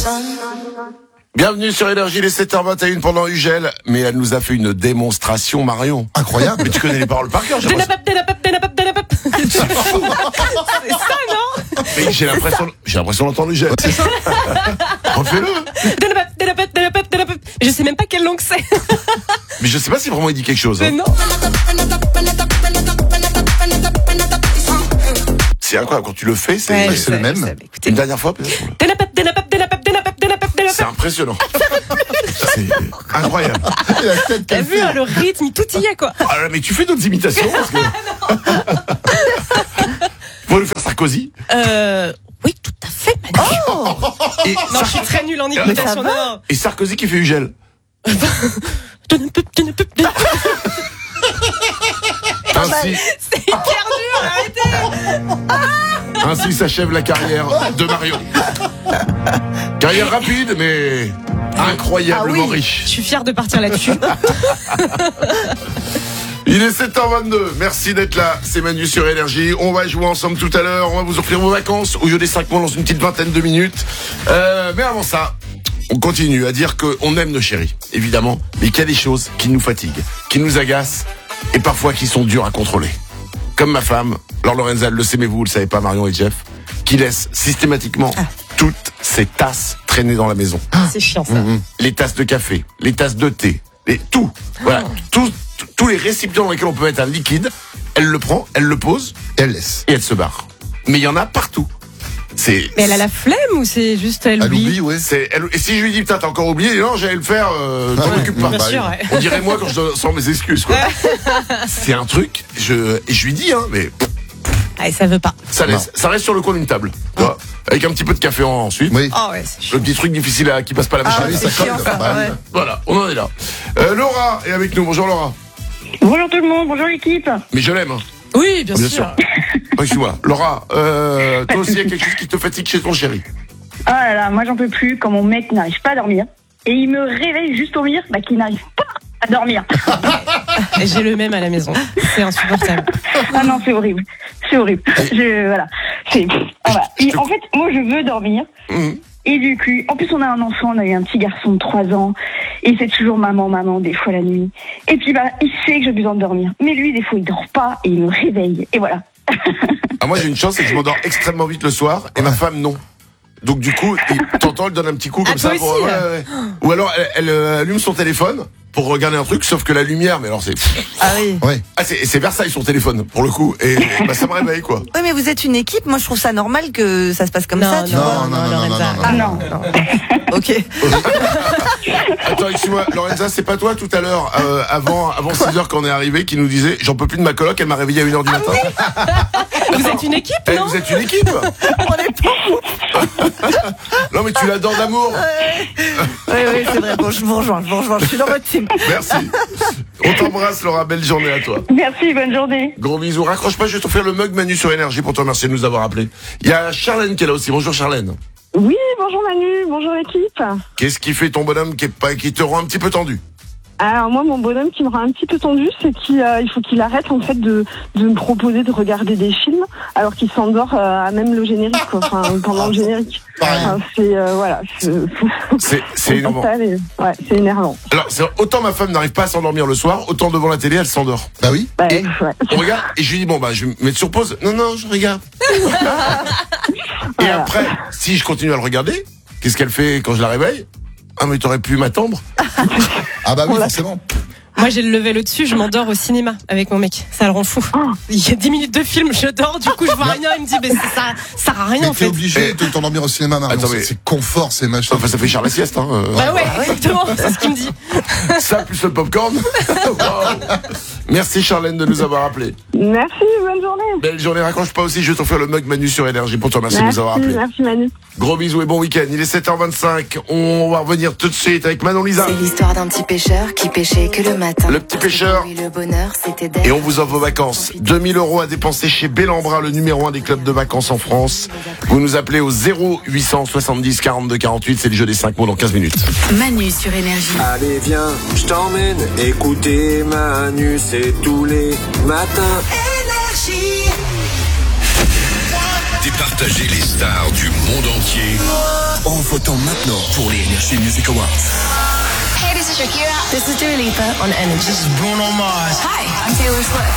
Bienvenue sur Énergie, les 7h21 pendant Ugel. Mais elle nous a fait une démonstration, Marion. Incroyable. Mais tu connais les paroles par cœur, j'ai l'impression. C'est ça, non? Mais j'ai l'impression d'entendre Ugel. C'est ça. Refais-le. Je sais même pas quelle langue c'est. Mais je sais pas si vraiment il dit quelque chose. Mais Hein. non. C'est incroyable, quand tu le fais, c'est, Ouais, c'est le même. une dernière fois peut-être. C'est impressionnant. C'est incroyable. T'as vu, hein, le rythme, tout y est, quoi. Ah, mais tu fais d'autres imitations parce que... Faut nous faire Sarkozy. Oui, tout à fait, Manu. Et, Non, je suis très nulle en imitation. Non. et Sarkozy qui fait Ugel. Ainsi, C'est hyper dur, arrêtez. ainsi s'achève la carrière de Marion. Carrière rapide, mais incroyablement riche. Je suis fière de partir là-dessus. Il est 7h22, merci d'être là, c'est Manu sur Énergie. On va jouer ensemble tout à l'heure, on va vous offrir vos vacances au jeu des 5 mois dans une petite vingtaine de minutes. Mais avant ça, on continue à dire qu'on aime nos chéris, évidemment, mais qu'il y a des choses qui nous fatiguent, qui nous agacent et parfois qui sont dures à contrôler. Comme ma femme, Laure Lorenza, le sait, mais vous le savez pas, Marion et Jeff, qui laisse systématiquement toutes ses tasses traîner dans la maison. C'est chiant, ça. Les tasses de café, les tasses de thé, tout. Voilà, tous les récipients dans lesquels on peut mettre un liquide, elle le prend, elle le pose, Et elle laisse. et elle se barre. Mais il y en a partout. Mais elle a la flemme ou c'est juste elle Elle oublie? oublie, ouais. Et si je lui dis, putain, t'as encore oublié, non, j'allais le faire, t'en occupe pas. Bien sûr, ouais. On dirait moi quand je sors mes excuses, quoi. C'est un truc, et je lui dis, hein, mais Ah, ça veut pas. ça reste sur le coin d'une table, tu vois, avec un petit peu de café ensuite. Oui. Oh ouais, c'est chiant. Le petit truc difficile qui passe pas la Ah machine. oui, ça c'est colle. chiant, ça, Bah oui. ouais. Voilà, on en est là. Laura est avec nous, bonjour Laura. Bonjour tout le monde, bonjour l'équipe. Mais je l'aime, hein. Oui, bien Bien sûr. sûr. Excuse-moi. Laura, toi aussi, il y a quelque chose qui te fatigue chez ton chéri. Ah là là, moi j'en peux plus quand mon mec n'arrive pas à dormir. Et il me réveille juste au dormir, qu'il n'arrive pas à dormir. J'ai le même à la maison. C'est insupportable. Ah non, c'est horrible. C'est horrible. Voilà. Voilà. Et en fait, moi je veux dormir. Et du coup, en plus on a un enfant, on a eu un petit garçon de 3 ans. Et c'est toujours maman, des fois la nuit. Et puis il sait que j'ai besoin de dormir. Mais lui, des fois, il dort pas et il me réveille. Et voilà. Ah, moi, j'ai une chance, c'est que je m'endors extrêmement vite le soir, et ma femme, non. Donc, du coup, t'entends, elle donne un petit coup comme Ah, ça. toi aussi, ouais. Ou alors, elle allume son téléphone pour regarder un truc, sauf que la lumière, mais alors c'est... Ah oui. Ouais. Ah, c'est Versailles son téléphone, pour le coup. Et ça me réveille, quoi. Oui, mais vous êtes une équipe. Moi, je trouve ça normal que ça se passe comme ça, tu vois. Non, Lorenza. Ah non. Ok. Attends, excuse-moi, Lorenza, c'est pas toi tout à l'heure, avant 6h quand on est arrivé, qui nous disait, j'en peux plus de ma coloc, elle m'a réveillé à 1h du matin. Vous êtes une équipe, Eh, non? vous êtes une équipe. On est pas. Non, mais tu l'adores d'amour. Oui, c'est vrai. Bon, je vous rejoins. Je suis dans votre team. Merci. On t'embrasse, Laura. Belle journée à toi. Merci, bonne journée. Gros bisous. Raccroche pas, je vais t'offrir le mug Manu sur Énergie pour te remercier de nous avoir appelés. Il y a Charlène qui est là aussi. Bonjour Charlène. Oui, bonjour Manu, bonjour l'équipe. Qu'est-ce qui fait ton bonhomme qui te rend un petit peu tendu? Alors moi, mon bonhomme qui me rend un petit peu tendu, c'est qu'il faut qu'il arrête en fait de me proposer de regarder des films alors qu'il s'endort à même le générique, quoi. Enfin, pendant le générique. Enfin, voilà. C'est énervant. Ouais, c'est énervant. Alors, autant ma femme n'arrive pas à s'endormir le soir, autant devant la télé, elle s'endort. Bah oui. Bah, Et ouais. on regarde, et je lui dis, bon, bah, je vais me mettre sur pause. Non, je regarde. Et après, si je continue à le regarder, qu'est-ce qu'elle fait quand je la réveille? Ah, mais t'aurais pu m'attendre. Ah bah oui, forcément. Moi, j'ai le level au-dessus, je m'endors au cinéma avec mon mec. Ça le rend fou. Il y a 10 minutes de film, je dors, du coup, je vois rien. Il me dit, mais ça sert à rien, Mais en t'es fait. obligé de t'endormir au cinéma, Marion. Attends, mais- C'est confort, c'est machin. Enfin, ça fait cher la sieste, hein. Bah ouais, exactement, c'est ce qu'il me dit. Ça, plus le popcorn. Wow. Merci Charlène de nous avoir appelés. Merci, bonne journée. Belle journée, raccroche pas aussi, je vais t'offrir le mug Manu sur Énergie pour te remercier de nous avoir appelés. Merci Manu. Gros bisous et bon week-end, il est 7h25, on va revenir tout de suite avec Manon Lisa. C'est l'histoire d'un petit pêcheur qui pêchait que le matin. Le petit pêcheur. Oui, le bonheur, c'était d'être. Et on vous offre vos vacances. 2000 € à dépenser chez Bellambra, le numéro 1 des clubs de vacances en France. Vous nous appelez au 0870 42 48, c'est le jeu des 5 mots dans 15 minutes. Manu sur Énergie. Allez viens, je t'emmène écouter Manu, c'est tous les matins. départager les stars du monde entier en votant maintenant pour les Energy Music Awards. Hey, this is Shakira. This is Dua Lipa on Energy. Hi, I'm Taylor Swift.